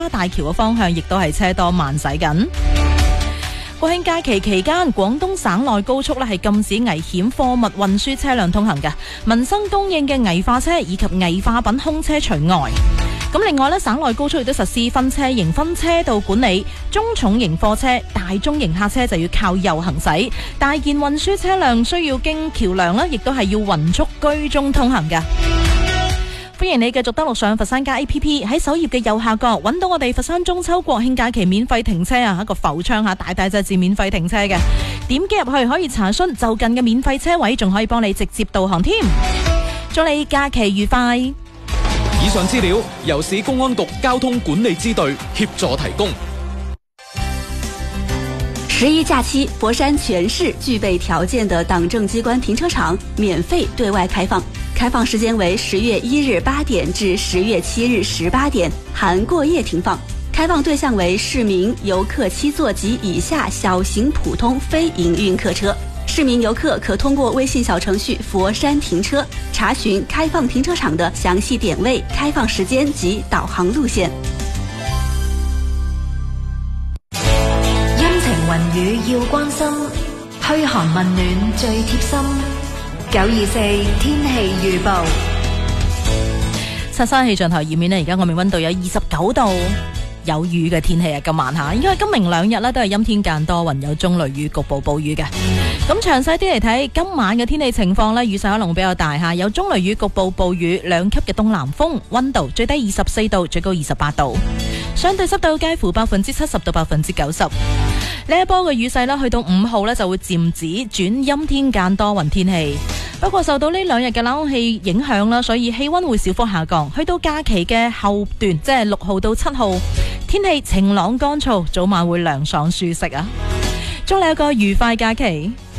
大橋嘅方向亦都係車多慢駛緊。國慶假期期間，廣東省內高速係禁止危險貨物運輸車輛通行嘅，民生供應嘅危化車以及危化品空車除外。咁另外省內高速亦都實施分車型、分車道管理，中重型貨車、大中型客車就要靠右行駛，大件運輸車輛需要經橋梁亦都係要勻速居中通行嘅。歡迎你繼續登錄上佛山街 APP， 喺首頁嘅右下角揾到我哋佛山中秋國慶假期免費停車一個浮窗大大隻字免費停車嘅，點擊入去可以查詢就近嘅免費車位，仲可以幫你直接導航添。祝你假期愉快！ 以上資料由市公安局交通管理支隊協助提供。 11假期，佛山全市具備條件的黨政機關停車場免費對外開放，開放時間為10月1日8點至10月7日18點，含過夜停放。開放對象為市民、遊客7座及以下小型普通非營運客車。市民遊客可通過微信小程序佛山停車查詢開放停車場的詳細點位、開放時間及導航路線。 陰晴雲雨要關心，噓寒問暖最貼心。924天氣預報。 薩沙氣象台頁面而家外面溫度有29度。有雨嘅天氣今晚因為今明兩日都係陰天間多雲，有中雷雨，局部暴雨嘅。咁詳細啲嚟睇今晚嘅天氣情況雨勢可能會比較大有中雷雨，局部暴雨，2級嘅東南風，溫度最低24度，最高28度，相對濕度介乎70%到90%。呢一波嘅雨勢去到5號就會漸止轉陰天間多雲天氣。不過受到呢兩日嘅冷空氣影響所以氣溫會小幅下降。去到假期嘅後段，即係6號到7號，天氣晴朗乾燥，早晚會涼爽舒適祝你一個愉快假期。